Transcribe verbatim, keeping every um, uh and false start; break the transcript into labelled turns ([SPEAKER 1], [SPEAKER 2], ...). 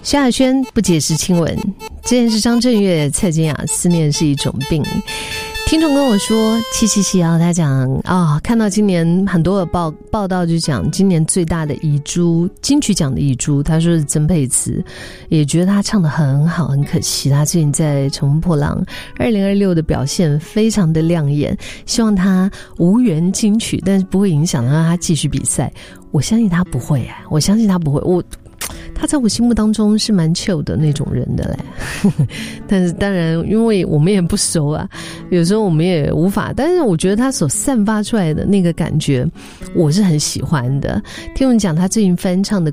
[SPEAKER 1] 萧亚轩不解释亲吻，之前是张震岳、蔡健雅，思念是一种病。听众跟我说七七七啊，他讲啊、哦，看到今年很多的报报道就讲今年最大的遗珠，金曲奖的遗珠，他说是曾沛慈，也觉得他唱得很好，很可惜他最近在《乘风破浪》二零二六的表现非常的亮眼，希望他无缘金曲，但是不会影响到他继续比赛。我相信他不会啊，我相信他不会，我。他在我心目当中是蛮 chill 的那种人的嘞，但是当然因为我们也不熟啊，有时候我们也无法，但是我觉得他所散发出来的那个感觉我是很喜欢的。听我们讲他最近翻唱的